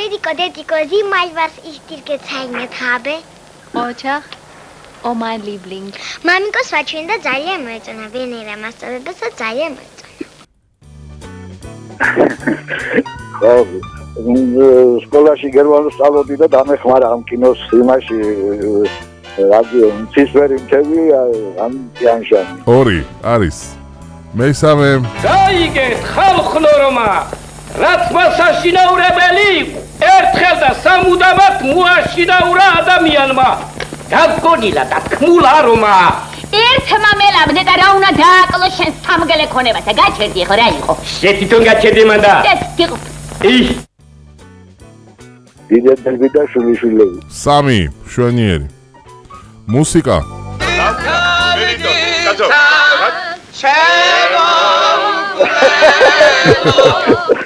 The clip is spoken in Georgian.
ამერიკო დედიკო, Sie mal, was ich dir gezeichnet habe? ოჯახ, oh mein Liebling. მამიკოს ვაჩვენდა ძალიან მოეწონა ვენერა მასწავლებელსაც ძალიან მოეწონა. ხო, სკოლაში გერმანულს სწავლობდი და დამეხმარა ამ კინოს იმაში რადიო ცისფერი მთები ამ იანშანი. ორი არის. მესამე. გაიგეთ ხალხლორმა, რაც მასაშინაურებელი ერთხელ და სამუდამოდ მოაშინაურა ადამიანმა. გაგონილა და თქმულა რომა. ერთმა მელაბნე და რა უნდა დააკლო შენ სამგელე ქონებასა, გაჩერდი ხო რა იყო? შეთვითონ გაჩერდი მანდა. დიდებები და შვილიშვილები. სამი შვენიერი. მუსიკა. ჩენო